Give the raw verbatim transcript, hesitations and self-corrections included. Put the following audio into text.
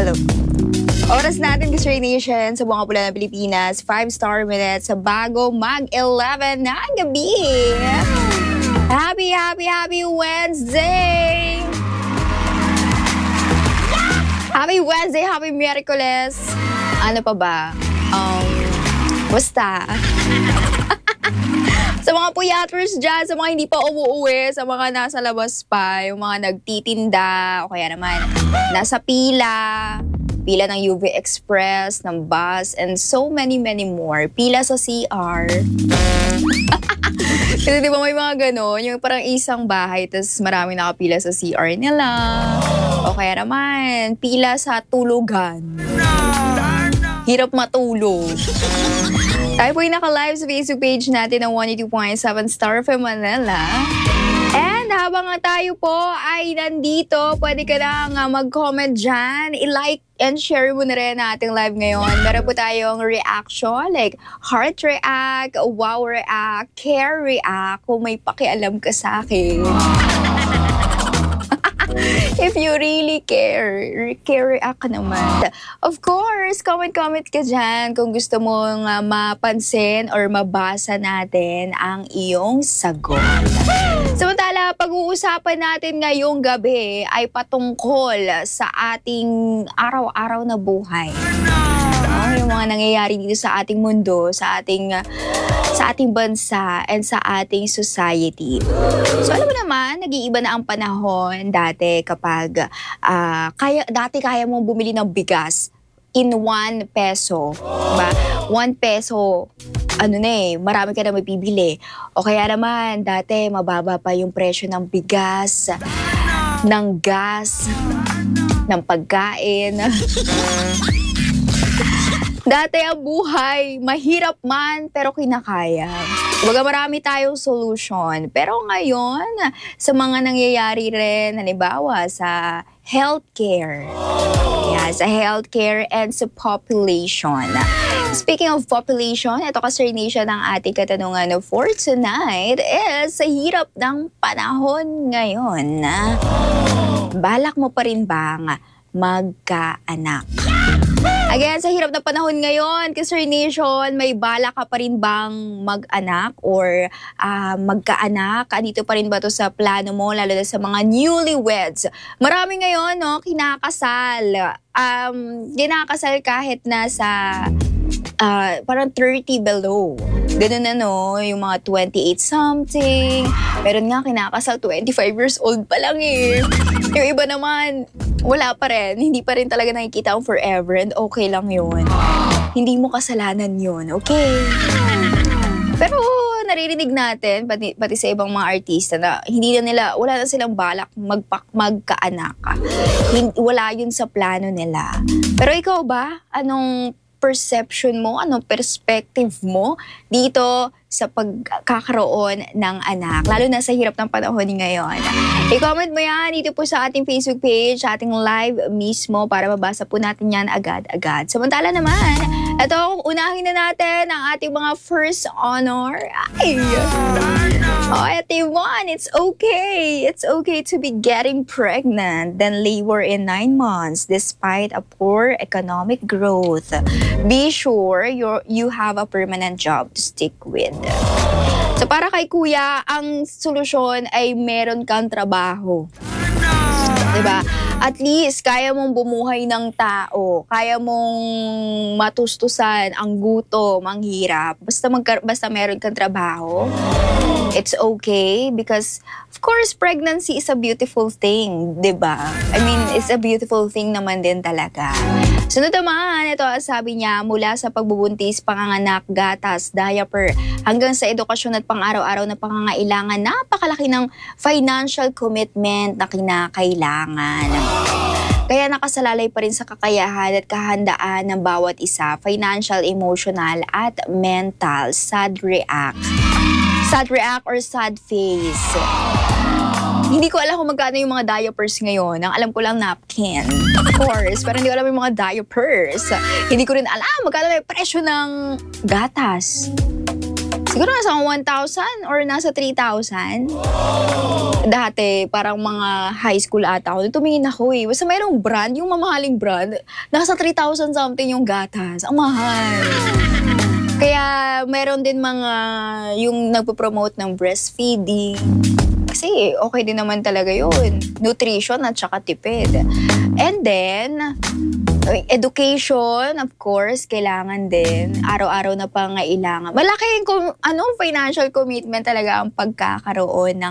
hello. Oras natin, Kiss Nation, sa buong kapula ng Pilipinas, five star minutes sa bago mag eleven na gabi. Happy, happy, happy Wednesday! Happy Wednesday, happy Miyerkules. Ano pa ba? Um, basta. Sa mga puyaters dyan, sa mga hindi pa umuuwi, sa mga nasa labas pa, yung mga nagtitinda, o kaya naman nasa pila, pila ng U V Express, ng bus, and so many, many more. Pila sa C R. Kasi di ba may mga ganon, yung parang isang bahay, tapos marami nakapila sa C R nila. O kaya naman, pila sa tulugan. Hirap matulog. Tayo po yung naka-live sa Facebook page natin ng one oh two point seven Star F M Manila. And habang nga tayo po ay nandito, pwede ka na nga mag-comment dyan. I-like and share mo na rin ating live ngayon. Meron po tayong reaction like heart react, wow react, care react, kung may pakialam ka sa akin. If you really care, care react ka naman. Of course, comment-comment ka dyan kung gusto mong uh, mapansin or mabasa natin ang iyong sagot. Samantala, pag-uusapan natin ngayong gabi ay patungkol sa ating araw-araw na buhay. Oh, yung mga nangyayari dito sa ating mundo, sa ating uh, sa ating bansa and sa ating society. So alam mo naman, nag-iiba na ang panahon dati kapag uh, kaya dati kaya mong bumili ng bigas in one peso, diba? One peso, ano na eh, marami ka na mapibili. O kaya naman, dati mababa pa yung presyo ng bigas, ng gas, ng pagkain. Dati ang buhay, mahirap man pero kinakaya. Kumbaga marami tayong solution. Pero ngayon, sa mga nangyayari rin, halimbawa sa healthcare. Yeah, sa healthcare and sa population. Speaking of population, ito ka Sir Nation, ang ating katanungan for tonight is sa hirap ng panahon ngayon. Balak mo pa rin bang magkaanak? Again, sa hirap na panahon ngayon, Kisser Nation, may bala ka pa rin bang mag-anak or uh, magkaanak? Andito pa rin ba to sa plano mo, lalo na sa mga newlyweds? Marami ngayon, no, kinakasal. Um, kinakasal kahit nasa uh, parang thirty below. Ganun na, no, yung mga twenty-eight something. Meron nga kinakasal, twenty-five years old pa lang eh. Yung iba naman, wala pa rin. Hindi pa rin talaga nakikita ang forever and okay lang yun. Hindi mo kasalanan yun, okay? Pero naririnig natin, pati, pati sa ibang mga artista na hindi na nila, wala na silang balak magpa, magkaanak. Hindi, wala yun sa plano nila. Pero ikaw ba? Anong perception mo? Anong perspective mo dito sa pagkakaroon ng anak? Lalo na sa hirap ng panahon ngayon. I-comment mo yan dito po sa ating Facebook page, sa ating live mismo para mabasa po natin yan agad-agad. Samantala naman, ito, unahin na natin ang ating mga first honor. Ay! Oh, ito one, it's okay. It's okay to be getting pregnant than labor in nine months despite a poor economic growth. Be sure you're, you have a permanent job to stick with. So para kay kuya, ang solusyon ay meron kang trabaho. Diba? At least, kaya mong bumuhay ng tao. Kaya mong matustusan ang gutom, ang hirap. Basta, magka- basta meron kang trabaho, it's okay. Because, of course, pregnancy is a beautiful thing. Diba? I mean, it's a beautiful thing naman din talaga. Sunod naman, ito sabi niya, mula sa pagbubuntis, panganganak, gatas, diaper, hanggang sa edukasyon at pang-araw-araw na pangangailangan, napakalaki ng financial commitment na kinakailangan. Kaya nakasalalay pa rin sa kakayahan at kahandaan ng bawat isa, financial, emotional, at mental. Sad react. Sad react or sad face. Hindi ko alam kung magkano yung mga diapers ngayon. Ang alam ko lang napkin. Of course, pero hindi ko alam yung mga diapers. Hindi ko rin alam magkano yung presyo ng gatas. Siguro nasa one thousand or nasa three thousand. Dati, parang mga high school ata ako. Tumingin ako eh. Basta mayroong brand, yung mamahaling brand, nasa three thousand something yung gatas. Ang mahal. Kaya meron din mga yung nagpo-promote ng breastfeeding. Kasi okay din naman talaga yun. Nutrition at saka tipid. And then, education, of course, kailangan din. Araw-araw na pangailangan. Malaking ano, financial commitment talaga ang pagkakaroon ng